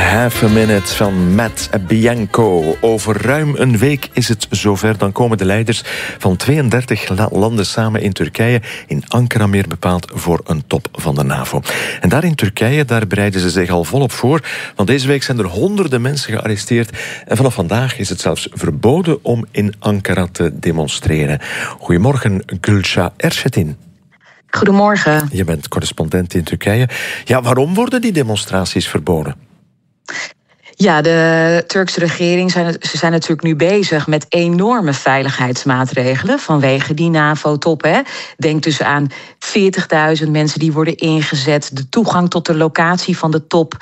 Half a Minute van Matt Bianco. Over ruim een week is het zover. Dan komen de leiders van 32 landen samen in Turkije, in Ankara meer bepaald, voor een top van de NAVO. En daar in Turkije, daar bereiden ze zich al volop voor. Want deze week zijn er honderden mensen gearresteerd. En vanaf vandaag is het zelfs verboden om in Ankara te demonstreren. Goedemorgen, Gülşah Erçetin. Goedemorgen. Je bent correspondent in Turkije. Ja, waarom worden die demonstraties verboden? Ja, de Turkse regering zijn natuurlijk nu bezig met enorme veiligheidsmaatregelen vanwege die NAVO-top. Denk dus aan 40.000 mensen die worden ingezet. De toegang tot de locatie van de top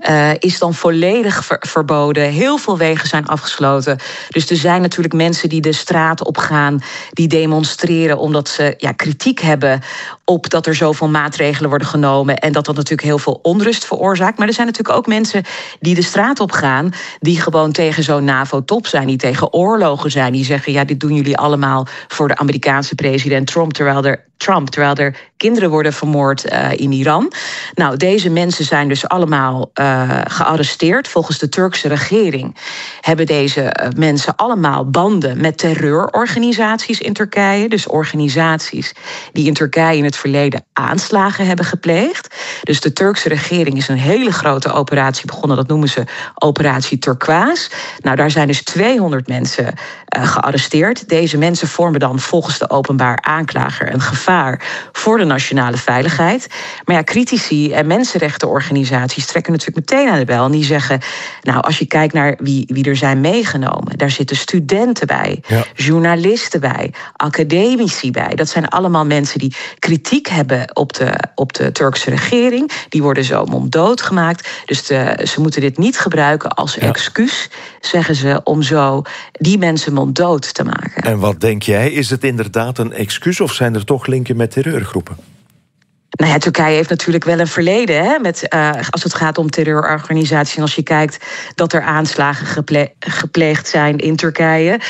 is dan volledig verboden. Heel veel wegen zijn afgesloten. Dus er zijn natuurlijk mensen die de straat op gaan, die demonstreren omdat ze kritiek hebben op dat er zoveel maatregelen worden genomen en dat natuurlijk heel veel onrust veroorzaakt. Maar er zijn natuurlijk ook mensen die de straat op gaan, die gewoon tegen zo'n NAVO-top zijn, die tegen oorlogen zijn, die zeggen, ja, dit doen jullie allemaal voor de Amerikaanse president Trump, terwijl er kinderen worden vermoord in Iran. Nou, deze mensen zijn dus allemaal gearresteerd. Volgens de Turkse regering hebben deze mensen allemaal banden met terreurorganisaties in Turkije. Dus organisaties die in Turkije in het verleden aanslagen hebben gepleegd. Dus de Turkse regering is een hele grote operatie begonnen. Dat noemen ze Operatie Turquoise. Nou, daar zijn dus 200 mensen gearresteerd. Deze mensen vormen dan volgens de openbaar aanklager een gevaar voor de nationale veiligheid. Maar ja, critici en mensenrechtenorganisaties trekken natuurlijk meteen aan de bel. En die zeggen, nou, als je kijkt naar wie er zijn meegenomen, daar zitten studenten bij, journalisten bij, academici bij. Dat zijn allemaal mensen die kritiek hebben op de Turkse regering. Die worden zo monddood gemaakt. Dus ze moeten dit niet gebruiken als excuus, zeggen ze, om zo die mensen monddood te maken. En wat denk jij? Is het inderdaad een excuus of zijn er toch linken met terreurgroepen? Nou ja, Turkije heeft natuurlijk wel een verleden als het gaat om terreurorganisaties. En als je kijkt dat er aanslagen gepleegd zijn in Turkije.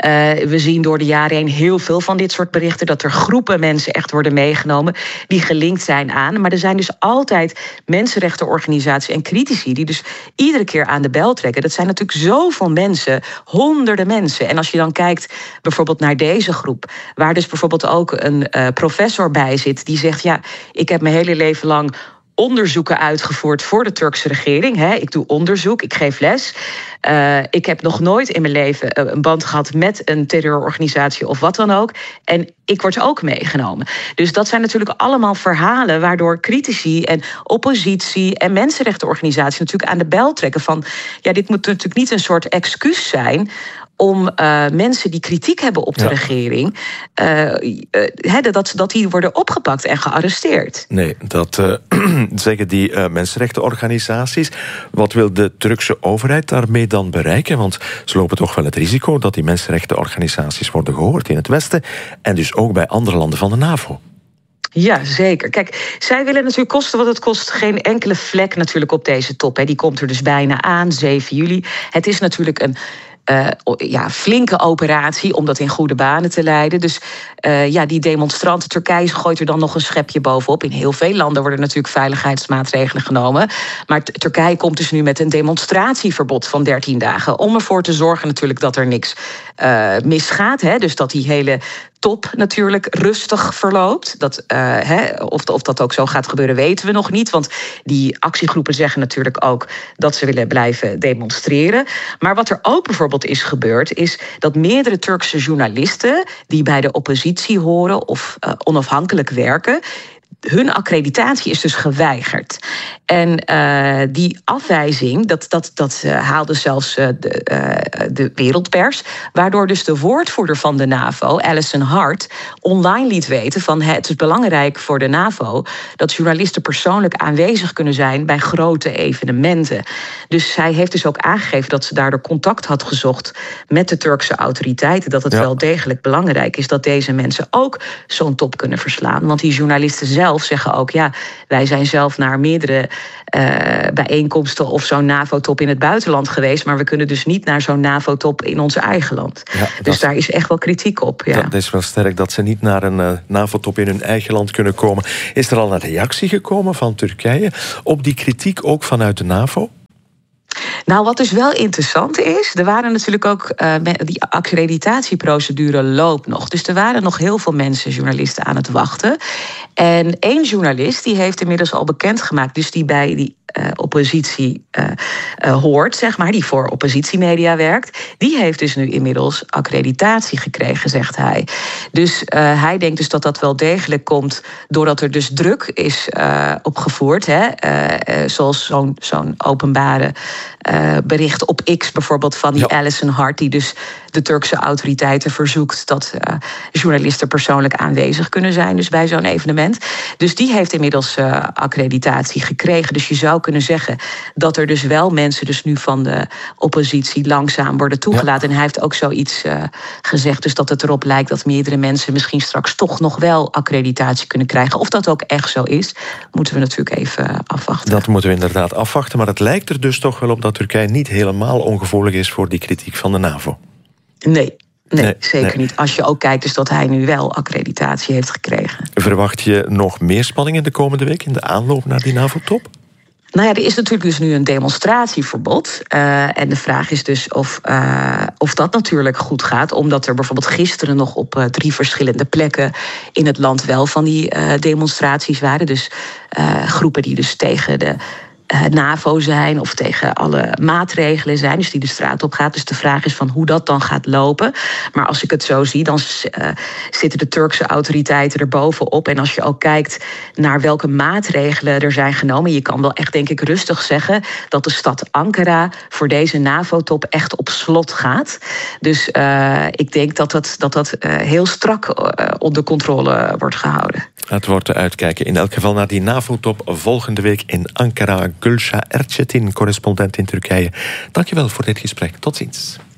We zien door de jaren heen heel veel van dit soort berichten, dat er groepen mensen echt worden meegenomen die gelinkt zijn aan. Maar er zijn dus altijd mensenrechtenorganisaties en critici die dus iedere keer aan de bel trekken. Dat zijn natuurlijk zoveel mensen, honderden mensen. En als je dan kijkt bijvoorbeeld naar deze groep, waar dus bijvoorbeeld ook een professor bij zit die zegt, ja, ik heb mijn hele leven lang onderzoeken uitgevoerd voor de Turkse regering. Ik doe onderzoek, ik geef les. Ik heb nog nooit in mijn leven een band gehad met een terreurorganisatie of wat dan ook. En ik word ook meegenomen. Dus dat zijn natuurlijk allemaal verhalen waardoor critici en oppositie en mensenrechtenorganisaties natuurlijk aan de bel trekken van, ja, dit moet natuurlijk niet een soort excuus zijn om mensen die kritiek hebben op de regering, dat die worden opgepakt en gearresteerd. Nee, dat zeggen die mensenrechtenorganisaties. Wat wil de Turkse overheid daarmee dan bereiken? Want ze lopen toch wel het risico dat die mensenrechtenorganisaties worden gehoord in het Westen en dus ook bij andere landen van de NAVO. Ja, zeker. Kijk, zij willen natuurlijk kosten wat het kost geen enkele vlek natuurlijk op deze top. Die komt er dus bijna aan, 7 juli. Het is natuurlijk een flinke operatie om dat in goede banen te leiden. Dus die demonstranten, Turkije gooit er dan nog een schepje bovenop. In heel veel landen worden natuurlijk veiligheidsmaatregelen genomen. Maar Turkije komt dus nu met een demonstratieverbod van 13 dagen... om ervoor te zorgen natuurlijk dat er niks misgaat. Dus dat die hele top natuurlijk rustig verloopt. Of dat ook zo gaat gebeuren, weten we nog niet. Want die actiegroepen zeggen natuurlijk ook dat ze willen blijven demonstreren. Maar wat er ook bijvoorbeeld is gebeurd, is dat meerdere Turkse journalisten die bij de oppositie horen of onafhankelijk werken, hun accreditatie is dus geweigerd. En die afwijzing, dat haalde zelfs de wereldpers, waardoor dus de woordvoerder van de NAVO, Alison Hart, online liet weten van het is belangrijk voor de NAVO dat journalisten persoonlijk aanwezig kunnen zijn bij grote evenementen. Dus zij heeft dus ook aangegeven dat ze daardoor contact had gezocht met de Turkse autoriteiten, dat het wel degelijk belangrijk is dat deze mensen ook zo'n top kunnen verslaan. Want die journalisten zelf zeggen ook, ja, wij zijn zelf naar meerdere bijeenkomsten of zo'n NAVO-top in het buitenland geweest, maar we kunnen dus niet naar zo'n NAVO-top in ons eigen land. Ja, dus daar is echt wel kritiek op. Ja. Dat is wel sterk dat ze niet naar een NAVO-top in hun eigen land kunnen komen. Is er al een reactie gekomen van Turkije op die kritiek ook vanuit de NAVO? Nou, wat dus wel interessant is, er waren natuurlijk ook die accreditatieprocedure loopt nog. Dus er waren nog heel veel mensen, journalisten, aan het wachten. En 1 journalist die heeft inmiddels al bekendgemaakt, dus die bij die oppositie hoort, zeg maar, die voor oppositiemedia werkt, die heeft dus nu inmiddels accreditatie gekregen, zegt hij. Dus hij denkt dus dat dat wel degelijk komt doordat er dus druk is opgevoerd, zoals zo'n openbare bericht op X bijvoorbeeld van die Alison Hart, die dus de Turkse autoriteiten verzoekt dat journalisten persoonlijk aanwezig kunnen zijn, dus bij zo'n evenement. Dus die heeft inmiddels accreditatie gekregen. Dus je zou kunnen zeggen dat er dus wel mensen dus nu van de oppositie langzaam worden toegelaten. En hij heeft ook zoiets gezegd, dus dat het erop lijkt dat meerdere mensen misschien straks toch nog wel accreditatie kunnen krijgen. Of dat ook echt zo is, moeten we natuurlijk even afwachten. Dat moeten we inderdaad afwachten, maar het lijkt er dus toch wel op dat Turkije niet helemaal ongevoelig is voor die kritiek van de NAVO. Nee, zeker niet. Als je ook kijkt dus dat hij nu wel accreditatie heeft gekregen. Verwacht je nog meer spanningen de komende week in de aanloop naar die NAVO-top? Nou ja, er is natuurlijk dus nu een demonstratieverbod. En de vraag is dus of dat natuurlijk goed gaat. Omdat er bijvoorbeeld gisteren nog op 3 verschillende plekken in het land wel van die demonstraties waren. Dus groepen die dus tegen de NAVO zijn of tegen alle maatregelen zijn, dus die de straat op gaat. Dus de vraag is van hoe dat dan gaat lopen. Maar als ik het zo zie, dan zitten de Turkse autoriteiten er bovenop. En als je ook kijkt naar welke maatregelen er zijn genomen, je kan wel echt, denk ik, rustig zeggen dat de stad Ankara voor deze NAVO-top echt op slot gaat. Dus ik denk dat heel strak onder controle wordt gehouden. Het wordt te uitkijken. In elk geval naar die NAVO-top volgende week in Ankara. Gülşah Erçetin, correspondent in Turkije. Dankjewel voor dit gesprek. Tot ziens.